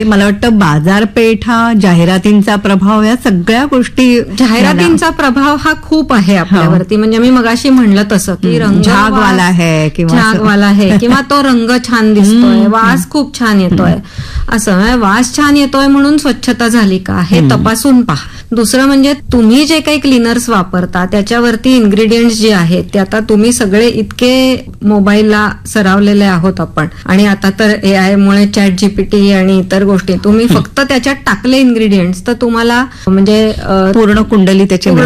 मला वाटतं बाजारपेठा, जाहिरातींचा प्रभाव, या सगळ्या गोष्टी, जाहिरातींचा प्रभाव हा खूप आहे आपल्यावरती. म्हणजे मी मगाशी म्हणलं तसं की रंग झागवाला आहे किंवा झागवाला आहे किंवा तो रंग छान दिसतोय, वास खूप छान येतोय, असं वास छान येतोय म्हणून स्वच्छता झाली का हे तपासून पहा. दुसरं म्हणजे तुम्ही जे काही क्लीनर्स वापरता त्याच्यावरती इन्ग्रेडियंट्स जे आहेत ते आता तुम्ही सगळे इतके मोबाईलला सरावलेले आहोत आपण, आणि आता तर AI मुळे ChatGPT आणि इतर गोष्टी, तुम्ही फक्त त्याच्यात टाकले इन्ग्रेडियंट्स तर तुम्हाला म्हणजे पूर्ण कुंडली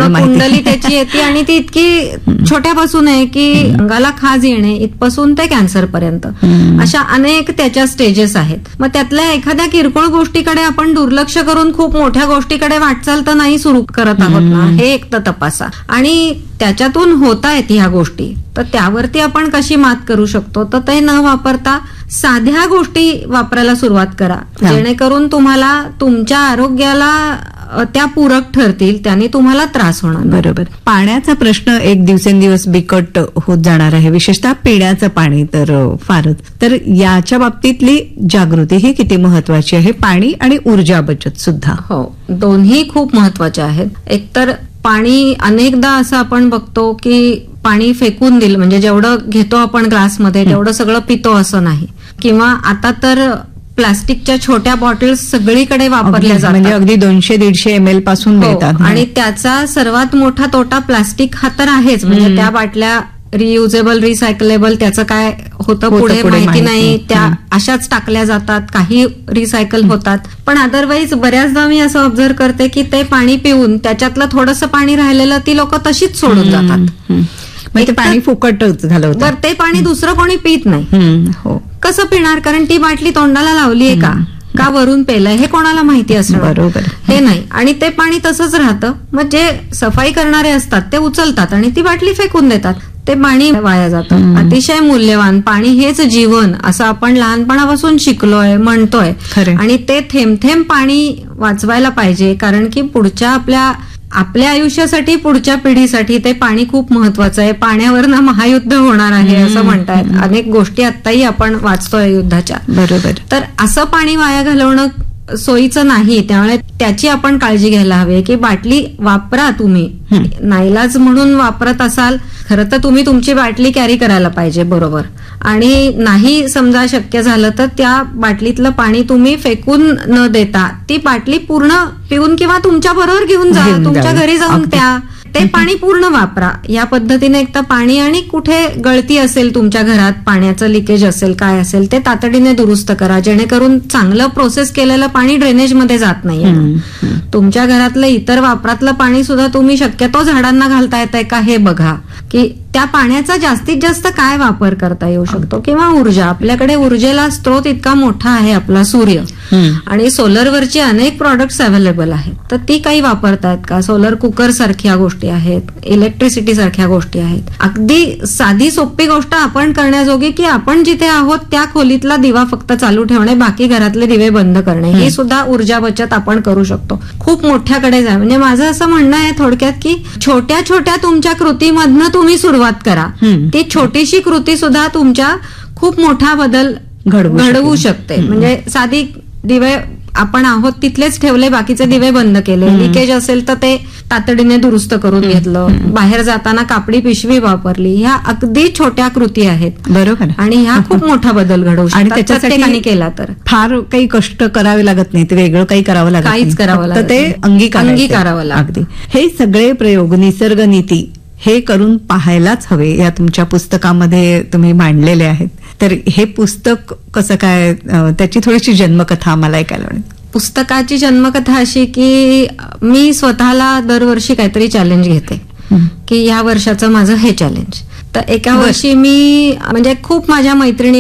त्याची येते, आणि ती इतकी छोट्यापासून आहे की अंगाला खाज येणे इथपासून ते कॅन्सर पर्यंत अशा अनेक त्याच्या स्टेजेस आहेत. मग त्यातल्या एखाद्या किरकोळ गोष्टीकडे आपण दुर्लक्ष करून खूप मोठ्या गोष्टीकडे वाटचाल तर नाही सुरू करत आहोत ना, हे एक तर तपासा. आणि त्याच्यातून होत आहेत ह्या गोष्टी, तर त्यावरती आपण कशी मात करू शकतो, तर ते न वापरता साध्या गोष्टी वापरायला सुरुवात करा, जेणेकरून तुम्हाला तुमच्या आरोग्याला त्या पूरक ठरतील, त्याने तुम्हाला त्रास होणार. बरोबर. पाण्याचा प्रश्न एक दिवसेंदिवस बिकट होत जाणार आहे, विशेषतः पिण्याचं पाणी तर फारच. तर याच्या बाबतीतली जागृती ही किती महत्वाची आहे, पाणी आणि ऊर्जा बचत सुद्धा. हो, दोन्ही खूप महत्वाचे आहेत. एकतर पाणी अनेकदा असं आपण बघतो की पाणी फेकून दिलं, म्हणजे जेवढं घेतो आपण ग्लासमध्ये तेवढं सगळं पितो असं नाही, किंवा आता तर प्लास्टिकच्या छोट्या बॉटल्स सगळीकडे वापरल्या जातात, म्हणजे अगदी 200-150 ml पासून मिळतात. आणि त्याचा सर्वात मोठा तोटा प्लास्टिक हा तर आहेच. म्हणजे त्या बाटल्या रियुजेबल, रिसायकलेबल त्याचं काय होतं पुढे माहिती नाही, त्या अशाच टाकल्या जातात, काही रिसायकल होतात. पण अदरवाईज बऱ्याचदा मी असं ऑब्झर्व करते की ते पाणी पिऊन त्याच्यातलं थोडंसं पाणी राहिलेलं ती लोक तशीच सोडून जातात. ते पाणी फुकटच झालं होतं. बरं, ते पाणी दुसरं कोणी पित नाही, कसं पिणार? कारण ती बाटली तोंडाला लावलीये का वरून पेलंय हे कोणाला माहिती असतं? बरोबर, हे नाही. आणि ते पाणी तसंच राहतं. मग जे सफाई करणारे असतात ते उचलतात आणि ती बाटली फेकून देतात, ते पाणी वाया जातं. अतिशय मूल्यवान पाणी हेच जीवन असं आपण लहानपणापासून शिकलोय, म्हणतोय, आणि ते थेंब थेंब पाणी वाचवायला पाहिजे, कारण की पुढच्या आपल्या आयुष्यासाठी, पुढच्या पिढीसाठी ते पाणी खूप महत्वाचं आहे. पाण्यावरनं महायुद्ध होणार आहे असं म्हणतायत. अनेक गोष्टी आत्ताही आपण वाचतोय युद्धाच्या. बरोबर. तर असं पाणी वाया घालवणं सोयीचं नाही, त्यामुळे त्याची आपण काळजी घ्यायला हवी की बाटली वापरा. तुम्ही नाईलाज म्हणून वापरत असाल, खरं तर तुम्ही तुमची बाटली कॅरी करायला पाहिजे, बरोबर. आणि नाही समजा शक्य झालं तर त्या बाटलीतलं पाणी तुम्ही फेकून न देता ती बाटली पूर्ण पिऊन किंवा तुमच्या बरोबर घेऊन जा, तुमच्या घरी जाऊन ते पाणी पूर्ण वापरा. या पद्धतीने एक तर पाणी, आणि कुठे गळती असेल तुमच्या घरात, पाण्याचं लिकेज असेल, काय असेल ते तातडीने दुरुस्त करा, जेणेकरून चांगलं प्रोसेस केलेलं पाणी ड्रेनेजमध्ये जात नाही. तुमच्या घरातलं इतर वापरातलं पाणी सुद्धा तुम्ही शक्यतो झाडांना घालता येतंय का हे बघा, की त्या पाण्याचा जास्तीत जास्त काय वापर करता येऊ शकतो. किंवा ऊर्जा, आपल्याकडे ऊर्जेला स्त्रोत इतका मोठा आहे आपला सूर्य, आणि सोलरवरची अनेक प्रॉडक्ट्स अवेलेबल आहेत, तर ती काही वापरतायत का? सोलर कुकर सारख्या गोष्टी आहेत, इलेक्ट्रिसिटी सारख्या गोष्टी आहेत. अगदी साधी सोपी गोष्ट आपण करण्याजोगी की आपण जिथे आहोत त्या खोलीतला दिवा फक्त चालू ठेवणे, बाकी घरातले दिवे बंद करणे, ही सुद्धा ऊर्जा बचत आपण करू शकतो. खूप मोठ्याकडे जाय. म्हणजे माझं असं म्हणणं आहे थोडक्यात की छोट्या छोट्या तुमच्या कृतीमधनं तुम्ही सुरुवात करा. ती छोटीशी कृती सुद्धा तुमच्या खूप मोठा बदल घडवू शकते. म्हणजे साधी दिवे आपण आहोत तिथलेच ठेवले, बाकीचे दिवे बंद केले, लिकेज असेल तर ते तातडीने दुरुस्त करून घेतलं, बाहेर जाताना कापडी पिशवी वापरली, ह्या अगदी छोट्या कृती आहेत, बरोबर. आणि ह्या खूप मोठा बदल घडवू शकतात. आणि त्याच्यासाठी केला तर फार काही कष्ट करावे लागत नाही, ते वेगळं काही करावं लागत, काहीच करावं लागत, ते अंगीकारावं लागतं. हे सगळे प्रयोग, निसर्ग नीती हे करून पाहायलाच हवे. या तुमच्या पुस्तकामध्ये तुम्ही मांडलेले आहेत. तर हे पुस्तक कसं काय, त्याची थोडीशी जन्मकथा आम्हाला ऐकायला आवडेल. पुस्तकाची जन्मकथा अशी की मी स्वतःला दरवर्षी काहीतरी चॅलेंज घेते की या वर्षाचं माझं हे चॅलेंज. तर एका वर्षी मी म्हणजे खूप माझ्या मैत्रिणी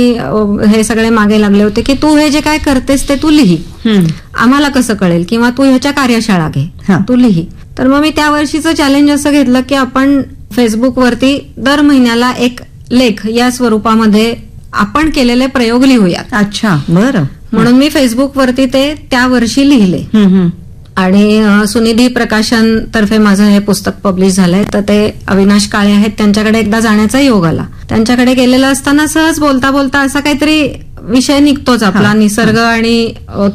आणि हे सगळे मागे लागले होते की तू हे जे काय करतेस ते तू लिही, आम्हाला कसं कळेल, किंवा तू ह्याच्या कार्यशाळा घे, तू लिही. तर मग मी त्या वर्षीचं चॅलेंज असं घेतलं की आपण फेसबुकवरती दर महिन्याला एक लेख या स्वरूपामध्ये आपण केलेले प्रयोग लिहूयात. अच्छा, बरं. म्हणून मी फेसबुकवरती ते त्या वर्षी लिहिले, आणि सुनिधी प्रकाशन तर्फे माझं हे पुस्तक पब्लिश झालंय. तर ते अविनाश काळे आहेत, त्यांच्याकडे एकदा जाण्याचा योग आला. त्यांच्याकडे गेलेला असताना सहज बोलता बोलता असा काहीतरी विषय निघतोच आपला, निसर्ग आणि